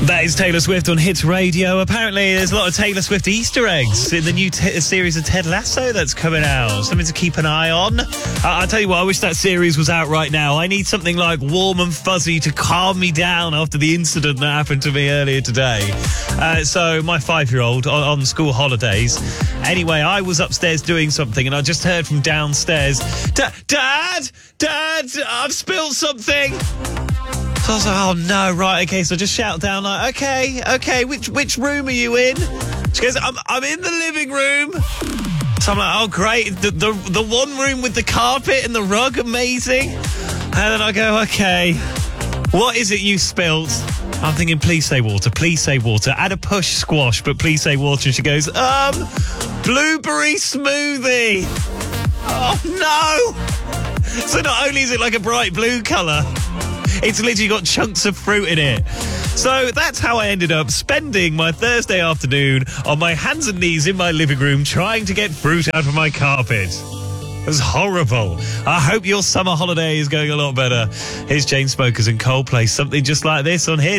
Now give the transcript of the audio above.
That is Taylor Swift on Hits Radio. Apparently, there's a lot of Taylor Swift Easter eggs in the new series of Ted Lasso that's coming out. Something to keep an eye on. I'll tell you what, I wish that series was out right now. I need something like warm and fuzzy to calm me down after the incident that happened to me earlier today. So my 5-year-old on school holidays. Anyway, I was upstairs doing something and I just heard from downstairs, Dad, I've spilled something. So I was like, oh no, right, okay. So I just shout down like, okay, which room are you in? She goes, I'm in the living room. So I'm like, oh great, the one room with the carpet and the rug, amazing. And then I go, okay, what is it you spilled? I'm thinking, please say water, please say water. Add a push squash, but please say water. And she goes, blueberry smoothie. Oh no. So not only is it like a bright blue colour, it's literally got chunks of fruit in it. So that's how I ended up spending my Thursday afternoon on my hands and knees in my living room trying to get fruit out of my carpet. It was horrible. I hope your summer holiday is going a lot better. Here's Chainsmokers and Coldplay, something just like this on Hits.